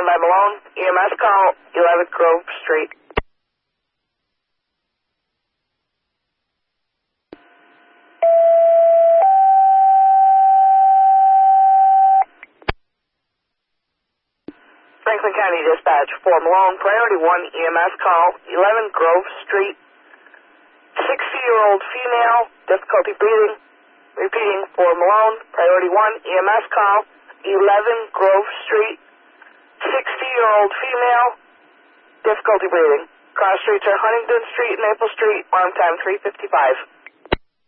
by Malone. EMS call, 11th Grove Street. Franklin County Dispatch, 4 Malone, priority 1, EMS call, 11 Grove Street. 60-year-old female, difficulty breathing. Repeating, 4 Malone, priority 1, EMS call, 11 Grove Street. 60-year-old female, difficulty breathing. Cross streets are Huntington Street and Maple Street, arm time 3:55.